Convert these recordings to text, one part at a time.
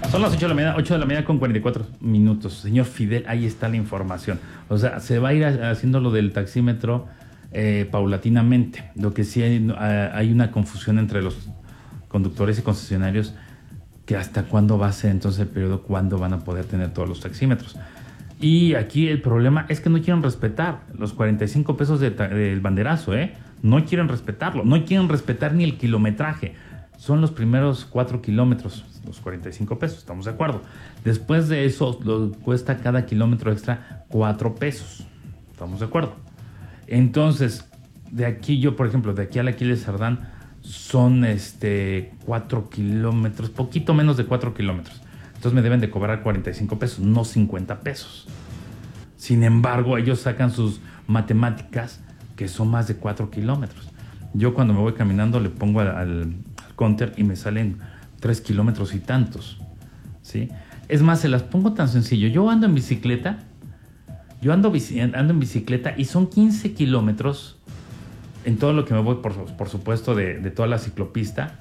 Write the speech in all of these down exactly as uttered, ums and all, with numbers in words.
Son las ocho de la mañana, ocho de la mañana con cuarenta y cuatro minutos. Señor Fidel, ahí está la información. O sea, se va a ir haciendo lo del taxímetro eh, paulatinamente. Lo que sí hay, hay una confusión entre los conductores y concesionarios, que hasta cuándo va a ser entonces el periodo, cuándo van a poder tener todos los taxímetros. Y aquí el problema es que no quieren respetar los cuarenta y cinco pesos de del banderazo, ¿eh? No quieren respetarlo, no quieren respetar ni el kilometraje. Son los primeros cuatro kilómetros, los cuarenta y cinco pesos, estamos de acuerdo. Después de eso, lo, cuesta cada kilómetro extra cuatro pesos, estamos de acuerdo. Entonces, de aquí yo, por ejemplo, de aquí a la Aquiles Cerdán, son este cuatro kilómetros, poquito menos de cuatro kilómetros. Entonces me deben de cobrar cuarenta y cinco pesos, no cincuenta pesos. Sin embargo, ellos sacan sus matemáticas, que son más de cuatro kilómetros. Yo cuando me voy caminando le pongo al, al, al counter y me salen tres kilómetros y tantos, ¿sí? Es más, se las pongo tan sencillo. Yo ando en bicicleta, yo ando, ando en bicicleta y son quince kilómetros en todo lo que me voy, por, por supuesto, de, de toda la ciclopista,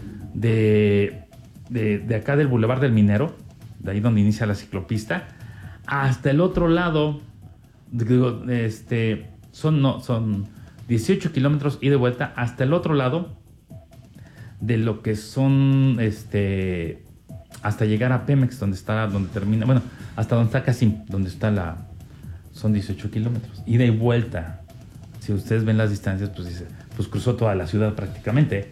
de, de, de acá del Boulevard del Minero, de ahí donde inicia la ciclopista, hasta el otro lado, digo, este, son, no, son dieciocho kilómetros ida y de vuelta, hasta el otro lado de lo que son, este, hasta llegar a Pemex, donde está, donde termina, bueno, hasta donde está Casim, donde está la, son dieciocho kilómetros, ida y vuelta. Si ustedes ven las distancias, pues dice, pues cruzó toda la ciudad prácticamente.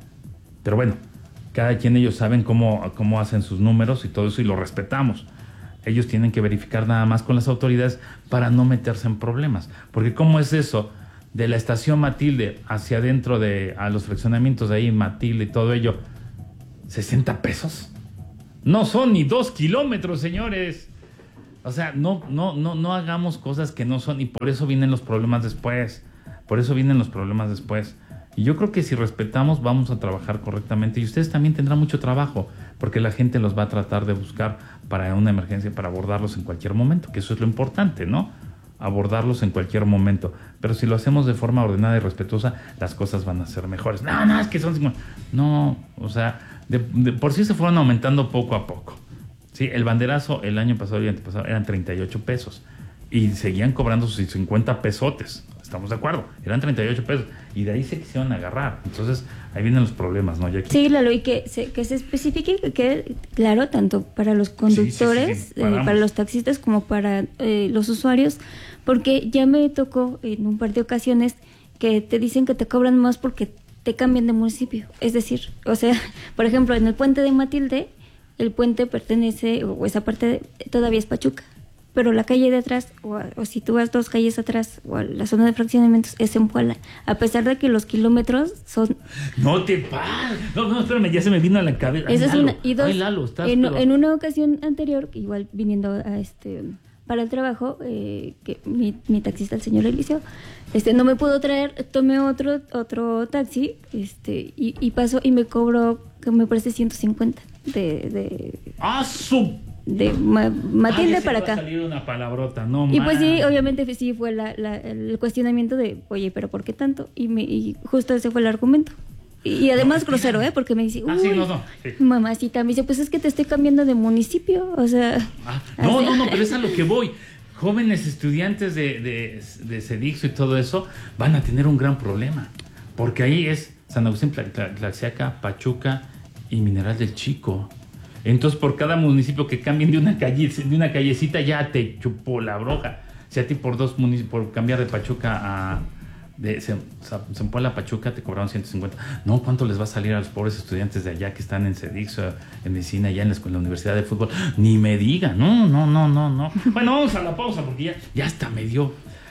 Pero bueno, cada quien, ellos saben cómo, cómo hacen sus números y todo eso, y lo respetamos. Ellos tienen que verificar nada más con las autoridades para no meterse en problemas. Porque ¿cómo es eso? De la estación Matilde hacia adentro de a los fraccionamientos de ahí, Matilde y todo ello, ¿sesenta pesos? No son ni dos kilómetros, señores. O sea, no, no, no, no hagamos cosas que no son, y por eso vienen los problemas después. Por eso vienen los problemas después. Y yo creo que si respetamos, vamos a trabajar correctamente. Y ustedes también tendrán mucho trabajo, porque la gente los va a tratar de buscar para una emergencia, para abordarlos en cualquier momento, que eso es lo importante, ¿no? Abordarlos en cualquier momento. Pero si lo hacemos de forma ordenada y respetuosa, las cosas van a ser mejores. No, no, es que son cincuenta. No, o sea, de, de, por sí se fueron aumentando poco a poco. Sí, el banderazo el año pasado y el antepasado eran treinta y ocho pesos y seguían cobrando sus cincuenta pesotes. ¿Estamos de acuerdo? Eran treinta y ocho pesos y de ahí se quisieron agarrar. Entonces, ahí vienen los problemas, ¿no, Jackie? Sí, claro, y que se, que se especifique que quede claro tanto para los conductores, sí, sí, sí, eh, para los taxistas como para eh, los usuarios, porque ya me tocó en un par de ocasiones que te dicen que te cobran más porque te cambian de municipio. Es decir, o sea, por ejemplo, en el puente de Matilde, el puente pertenece, o esa parte de, todavía es Pachuca, pero la calle de atrás, o, o si tú vas dos calles atrás, o a la zona de fraccionamientos, es en Puebla, a pesar de que los kilómetros son... No te pares, no, no, espérame, ya se me vino a la cabeza. Esa es una, y dos, Ay, Lalo, estás, en, pero... en una ocasión anterior, igual viniendo a este para el trabajo, eh, que mi, mi taxista, el señor Eliseo, este, no me pudo traer, tomé otro otro taxi, este, y, y pasó y me cobró, que me parece ciento cincuenta de... de ¡Ah, su... de Ma- Matilde para acá. Va a salir una palabrota, no y man. pues sí, obviamente sí fue la, la, el cuestionamiento de, oye, pero ¿por qué tanto? Y, me, y justo ese fue el argumento. Y, y además no, grosero, ¿eh? Porque me dice, uy, ah, sí, no, no, sí. Mamacita, me dice, pues es que te estoy cambiando de municipio, o sea... Ah, no, no, no, pero es a lo que voy. Jóvenes estudiantes de, de, de Cedixo y todo eso van a tener un gran problema, porque ahí es San Agustín, Tlaxiaca, Pachuca y Mineral del Chico. Entonces, por cada municipio que cambien de una calle, de una callecita, ya te chupó la broja. Si a ti por dos municipios, por cambiar de Pachuca a de San Paul a Pachuca te cobraron ciento cincuenta. No, ¿cuánto les va a salir a los pobres estudiantes de allá que están en Cedixo, en medicina, allá en la, escuela, en la Universidad de Fútbol? Ni me digan, no, no, no, no, no. Bueno, vamos a la pausa porque ya, ya hasta me dio,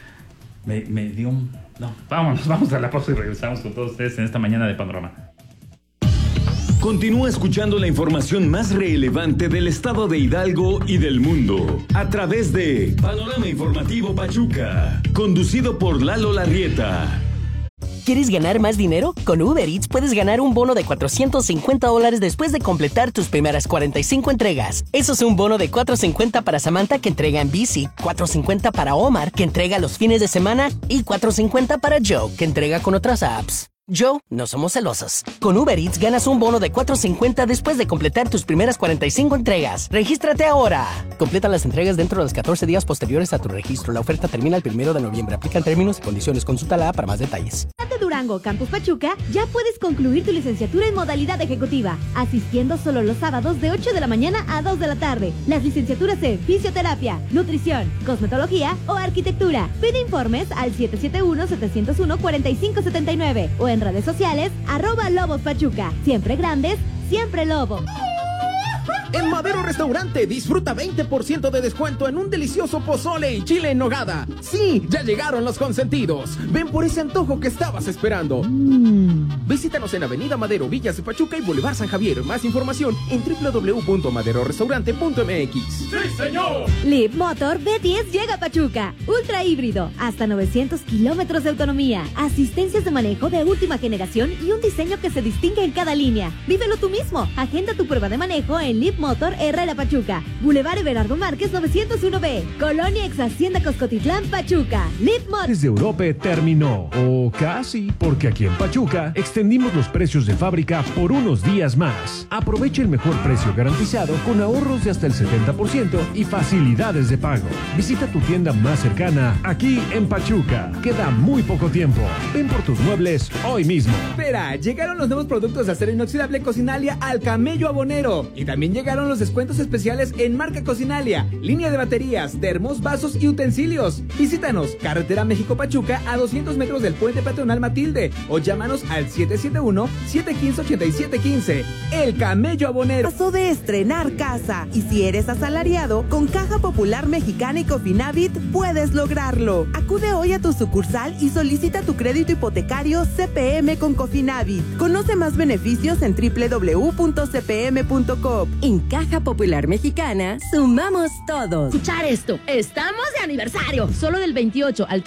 me, me dio un... No, vámonos, vamos a la pausa y regresamos con todos ustedes en esta mañana de Panorama. Continúa escuchando la información más relevante del estado de Hidalgo y del mundo a través de Panorama Informativo Pachuca, conducido por Lalo Larrieta. ¿Quieres ganar más dinero? Con Uber Eats puedes ganar un bono de cuatrocientos cincuenta dólares después de completar tus primeras cuarenta y cinco entregas. Eso es un bono de cuatrocientos cincuenta para Samantha, que entrega en bici, cuatrocientos cincuenta para Omar, que entrega los fines de semana, y cuatrocientos cincuenta para Joe, que entrega con otras apps. Yo no somos celosos. Con Uber Eats ganas un bono de cuatro cincuenta después de completar tus primeras cuarenta y cinco entregas. ¡Regístrate ahora! Completa las entregas dentro de los catorce días posteriores a tu registro. La oferta termina el primero de noviembre. Aplican términos y condiciones. Consulta la para más detalles. De Durango, Campus Pachuca, ya puedes concluir tu licenciatura en modalidad ejecutiva, asistiendo solo los sábados de ocho de la mañana a dos de la tarde. Las licenciaturas en fisioterapia, nutrición, cosmetología o arquitectura. Pide informes al siete siete uno, siete cero uno, cuatro cinco siete nueve o en redes sociales, arroba Lobos Pachuca. Siempre grandes, siempre Lobo. En Madero Restaurante disfruta veinte por ciento de descuento en un delicioso pozole y chile en nogada. Sí, ya llegaron los consentidos. Ven por ese antojo que estabas esperando. Mm. Visítanos en Avenida Madero, Villas de Pachuca y Boulevard San Javier. Más información en doble u doble u doble u punto madero restaurante punto m x. ¡Sí, señor! Leap Motor B diez llega a Pachuca. Ultra híbrido, hasta novecientos kilómetros de autonomía, asistencias de manejo de última generación y un diseño que se distingue en cada línea. Vívelo tú mismo. Agenda tu prueba de manejo en Leap Motor Herrera Pachuca, Boulevard Everardo Márquez novecientos uno B, Colonia Ex Hacienda Coscotitlán, Pachuca. Leap Motor. Desde Europa terminó, o casi, porque aquí en Pachuca extendimos los precios de fábrica por unos días más. Aprovecha el mejor precio garantizado con ahorros de hasta el setenta por ciento y facilidades de pago. Visita tu tienda más cercana aquí en Pachuca. Queda muy poco tiempo. Ven por tus muebles hoy mismo. Espera, llegaron los nuevos productos de acero inoxidable Cocinalia al Camello Abonero. Y también llegaron los descuentos especiales en marca Cocinalia, línea de baterías, termos, vasos y utensilios. Visítanos, carretera México-Pachuca a doscientos metros del puente peatonal Matilde o llámanos al siete siete uno, siete uno cinco, ocho siete uno cinco. El Camello Abonero. Pasó de estrenar casa y si eres asalariado, con Caja Popular Mexicana y Cofinavit puedes lograrlo. Acude hoy a tu sucursal y solicita tu crédito hipotecario C P M con Cofinavit. Conoce más beneficios en doble u doble u doble u punto c p m punto com. En Caja Popular Mexicana, sumamos todos. Escuchar esto, estamos de aniversario. Solo del veintiocho al